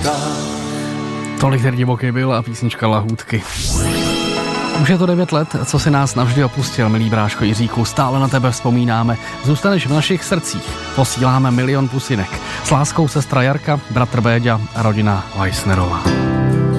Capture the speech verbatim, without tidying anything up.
lahůdkách. Tolik ten divoký byl a písnička Lahůdky. Už je to devět let, co si nás navždy opustil, milý bráško Jiříku, stále na tebe vzpomínáme. Zůstaneš v našich srdcích, posíláme milion pusinek. S láskou sestra Jarka, bratr Béďa a rodina Weissnerová.